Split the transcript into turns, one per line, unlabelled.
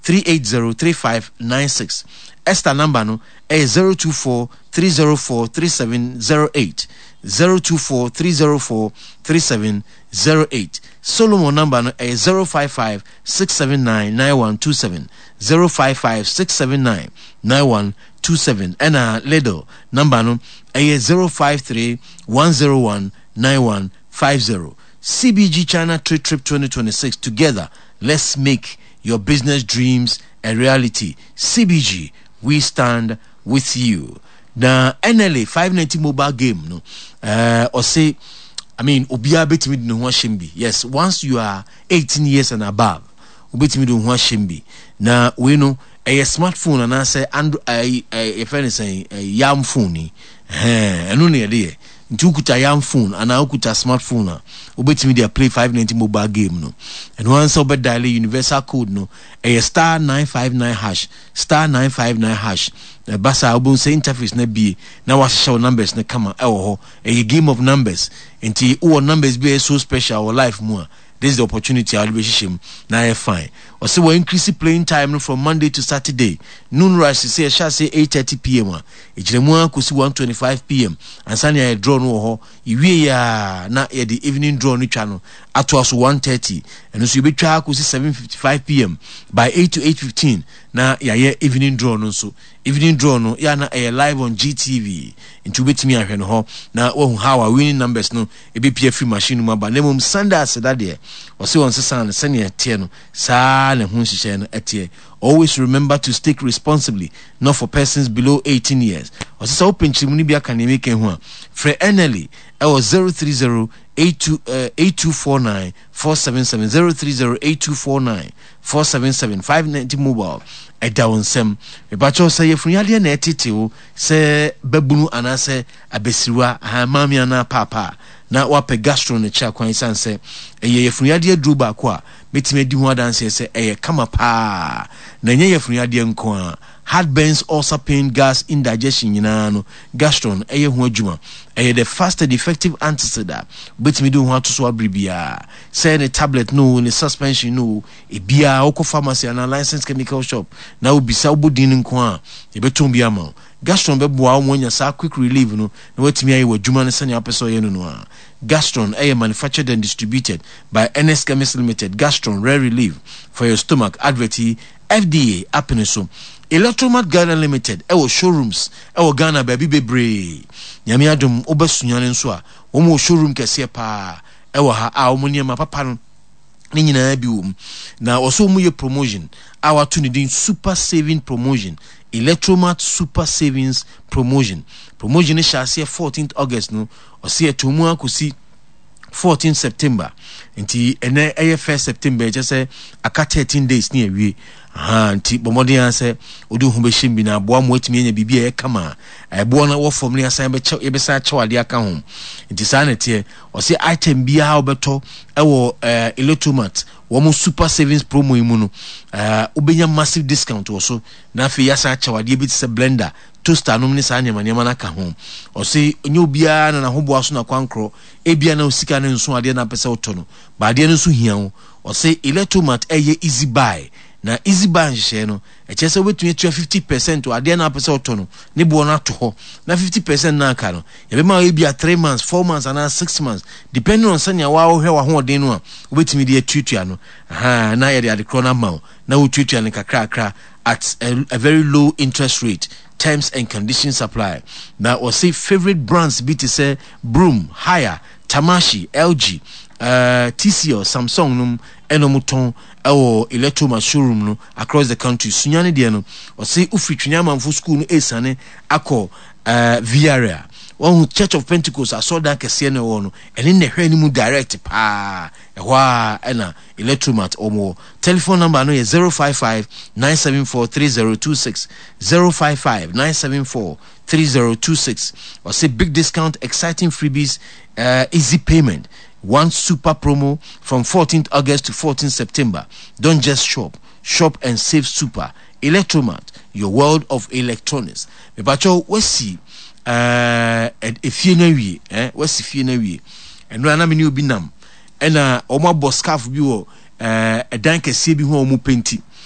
3803596. Esther number no 024-304-3708. 024-304-3708. Solomon number no 055-679-9127. 055-679-9127. And Ledo number no 053-101-9150. CBG China Trade Trip 2026. Together, let's make your business dreams a reality. CBG, we stand with you. The NLA 590 mobile game, no, or say, I mean, Obia betimi no shimbi. Yes, once you are 18 years and above, betimi no shimbi. Na we know a smartphone and I say a friend saying a yam phone, and only a day. Nti ukuta yam phone ana ukuta smartphone a obetimi dia play 590 mobile game no and once obe dial universal code no star 959 hash star 959 hash basa obon say interface na bi na wa show numbers na kama ho a game of numbers nti o numbers be so special or life more. This is the opportunity I'll be shishim na fine. Or say we increase playing time from Monday to Saturday. Noon rush say shall say 8:30 p.m. Ejremu ko si 1:25 p.m. and sanya draw no ho iwie ya na ye the evening draw no twa no ato aso 1:30 and so you be twa ko si 7:55 p.m. by 8 to 8:15 na ya evening draw no so evening draw no ya na live on GTV into betimi ahwe no ho na wo how are winning numbers no e be pia free machine no ba na mum Sunday Saturday or say on sesan senior tie no sa na hu hihye no etie. Always remember to stake responsibly, not for persons below 18 years. Or say open chimuni bia kan make hu a free NLE or 0308249 477 0308249 477 590 mobile e down sem e ba cho say yefunyade na etete o say babunu anase abesiwa ha mami ana papa na wape gastro ne cha kwan san se eye yefunyade aduru ba ko a betime di ho adanse se eye kama pa na nye yefunyade nko a heartburns, ulcer pain, gas, indigestion nyina no gastron eye ho adwuma eye the fast and effective antacid betime di ho ato so abribia say ne tablet no ne suspension no e bia oko pharmacy and licensed chemical shop na obisa obodin nko a e beton bia ma gastron be boa omonya sa quick relief no na watimi ayi wadwuma ne sanya apeso ye no a Gastron manufactured and distributed by NS Chemist Limited. Gastron rare relief for your stomach. Adverti FDA Apeniso. Electromat Ghana Limited. Ewo showrooms. Ewo Ghana baby bebre. Nyami adum obesunyane nso a. Omo showroom kese pa. Ewo ha a omo ma papa no. Ni nyina bi wom. Na oso mu ye promotion. Our tunidin super saving promotion. Electromat super savings promotion. Promotion is shall see 14th August no. Or see to mu akosi 14 September. Nti ene 1 September just say aka 13 days ni awie. Nti bomodi an say odu hu be shimbi na aboa mo atimi anya bibia e kama. Ebo na wo form ni asan be che be sa chawade aka ho. Nti sa na tie o say item bia ha obeto e wo Electromat wo super savings promo imu no ubenya massive discount also na afi yasa chawade bi se blender toaster no ni sa nyama na ka ho o say onye obia na ho boaso na kwankro e bia na osika na nso ade na pese oto no ba ade no nso hia ho o say Electromat eye easy buy na easy buy nhye no e chese obetumi 50% ade na pese oto no ne bo na to ho na 50% na aka no ye be ma e bia 3 months 4 months and 6 months depending on sanya wa wo hwe wa ho den no a obetumi de atutua no na ye de ade krona ma na wo tutua ne kakra at a very low interest rate. Terms and conditions apply. Now, or say favorite brands be to say Broom, Haya, Tamashi, LG, TCL, Samsung, Enomuton, or Electromat showroom no across the country. Sunyani diano, or say Ufi Chinyama for school no esane ako Viaria. One who Church of Pentecost I saw that Cassiano ono and in the henimu direct pa ena Electromat or more. Telephone number no is 055-974-3026 055-974-3026 or say big discount, exciting freebies, easy payment. One super promo from 14th August to 14th September. Don't just shop and save super. Electromat, your world of electronics. Me bacho wesi efie na wie wasi fie na wie eno na me ni obi nam ena omo bo scarf bi wo dan kese bi ho omo penti